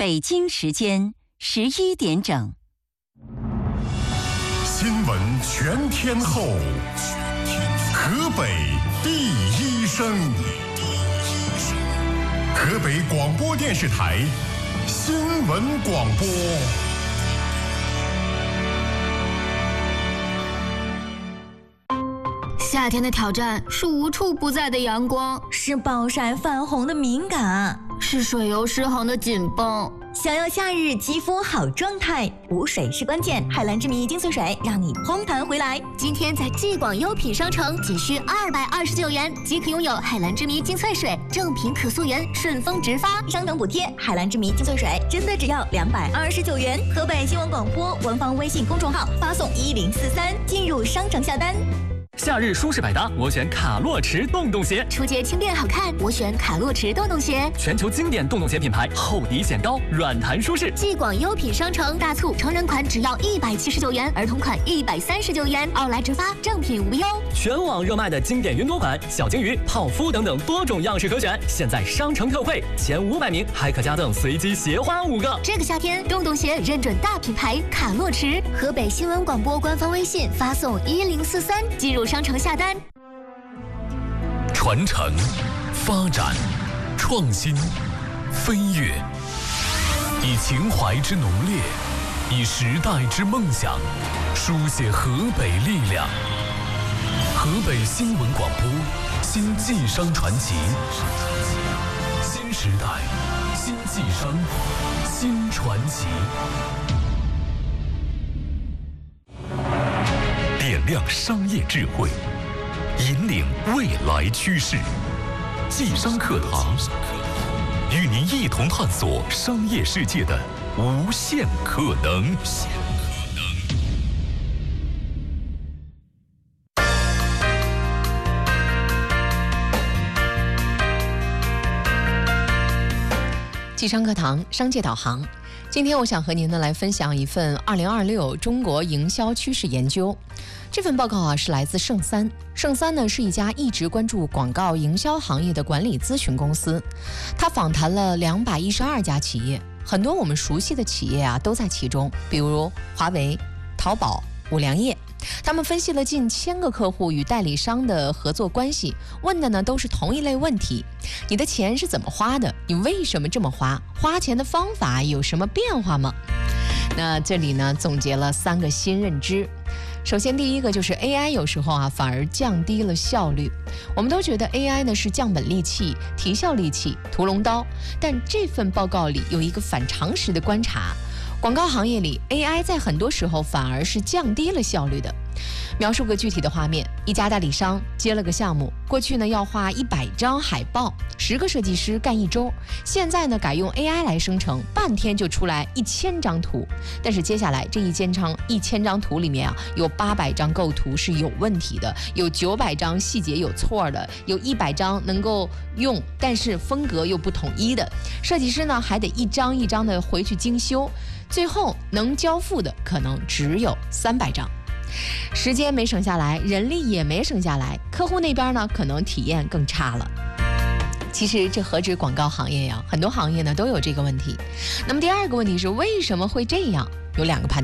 北京时间11点整。 新闻全天候，河北第一声，河北广播电视台新闻广播。 夏天的挑战是无处不在的阳光， 是暴晒泛红的敏感， 是水油失衡的紧绷。 想要夏日肌肤好状态，补水是关键。海蓝之谜精粹水让你嘭弹回来。 今天在既广优品商城仅需229元即可拥有海蓝之谜精粹水，正品可溯源，顺丰直发， 商等补贴。海蓝之谜精粹水真的只要229元。河北新闻广播官方微信公众号发送1043进入商城下单。 夏日舒适百搭，我选卡洛驰洞洞鞋。 出街轻便好看，我选卡洛驰洞洞鞋。 全球经典洞洞鞋品牌，厚底显高，软弹舒适。 既广优品商城大促，成人款只要179元，儿童款139元，奥莱直发，正品无忧。 全网热卖的经典云朵款、小金鱼、泡芙等等多种样式可选，现在商城特惠，前500名还可加赠随机鞋花5个。 这个夏天，洞洞鞋认准大品牌卡洛驰。河北新闻广播官方微信发送1043进入商城下单。 传承、发展、创新、飞跃，以情怀之浓烈，以时代之梦想，书写河北力量。河北新闻广播，新晋商传奇，新时代，新晋商，新传奇。点亮商业智慧，引领未来趋势。晋商课堂，与您一同探索商业世界的无限可能。 晋商课堂，商界导航。今天我想和您呢来分享一份2026中国营销趋势研究。这份报告是来自圣三。圣三呢是一家一直关注广告营销行业的管理咨询公司，它访谈了212家企业，很多我们熟悉的企业都在其中，比如华为、淘宝、五粮液。他们分析了近1000个客户与代理商的合作关系，问的呢都是同一类问题：你的钱是怎么花的？你为什么这么花？花钱的方法有什么变化吗？那这里呢总结了3个新认知。首先第一个就是 AI 有时候反而降低了效率。我们都觉得 AI 呢是降本利器、提效利器、屠龙刀，但这份报告里有一个反常识的观察。广告行业里 AI 在很多时候反而是降低了效率的。描述个具体的画面，一家代理商接了个项目，过去呢要画100张海报，10个设计师干1周，现在呢改用 AI 来生成，半天就出来1000张图。但是接下来这1000张图里面有800张构图是有问题的，有900张细节有错的，有100张能够用但是风格又不统一的，设计师呢还得一张一张的回去精修，最后能交付的可能只有300张。时间没省下来，人力也没省下来，客户那边呢可能体验更差了。其实这何止广告行业呀，很多行业呢都有这个问题。那么第二个问题是为什么会这样？有2个判断。